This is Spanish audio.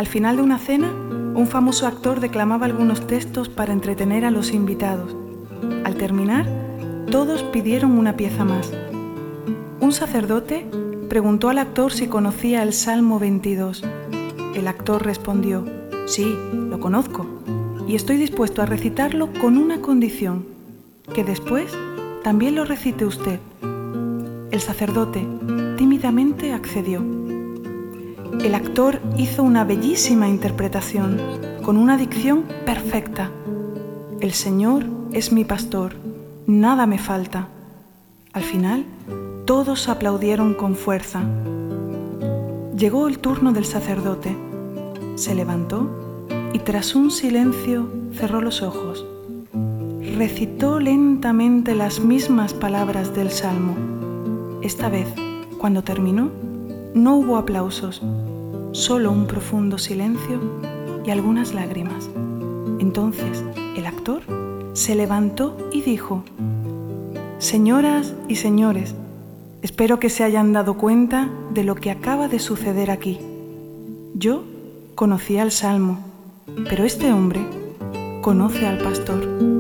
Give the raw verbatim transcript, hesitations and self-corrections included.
Al final de una cena, un famoso actor declamaba algunos textos para entretener a los invitados. Al terminar, todos pidieron una pieza más. Un sacerdote preguntó al actor si conocía el Salmo veintidós. El actor respondió: «Sí, lo conozco, y estoy dispuesto a recitarlo con una condición, que después también lo recite usted». El sacerdote tímidamente accedió. El actor hizo una bellísima interpretación, con una dicción perfecta. «El Señor es mi pastor, nada me falta». Al final, todos aplaudieron con fuerza. Llegó el turno del sacerdote. Se levantó y tras un silencio cerró los ojos. Recitó lentamente las mismas palabras del Salmo. Esta vez, cuando terminó, no hubo aplausos, solo un profundo silencio y algunas lágrimas. Entonces, el actor se levantó y dijo: «Señoras y señores, espero que se hayan dado cuenta de lo que acaba de suceder aquí. Yo conocía el Salmo, pero este hombre conoce al pastor».